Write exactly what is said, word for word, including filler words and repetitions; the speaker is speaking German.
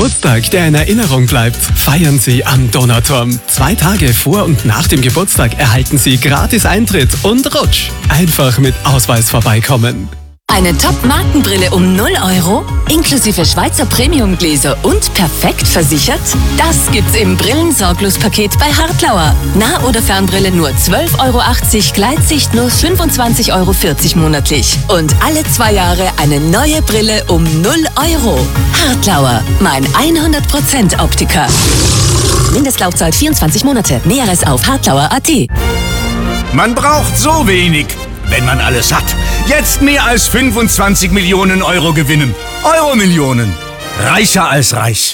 Geburtstag, der in Erinnerung bleibt, feiern Sie am Donauturm. Zwei Tage vor und nach dem Geburtstag erhalten Sie gratis Eintritt und Rutsch. Einfach mit Ausweis vorbeikommen. Eine Top-Markenbrille um null Euro? Inklusive Schweizer Premium-Gläser und perfekt versichert? Das gibt's im Brillensorglos-Paket bei Hartlauer. Nah- oder Fernbrille nur zwölf Euro achtzig, Gleitsicht nur fünfundzwanzig Euro vierzig monatlich. Und alle zwei Jahre eine neue Brille um null Euro. Hartlauer, mein hundert Prozent Optiker. Mindestlaufzeit vierundzwanzig Monate. Näheres auf hartlauer punkt at. Man braucht so wenig, wenn man alles hat. Jetzt mehr als fünfundzwanzig Millionen Euro gewinnen. Euro-Millionen. Reicher als reich.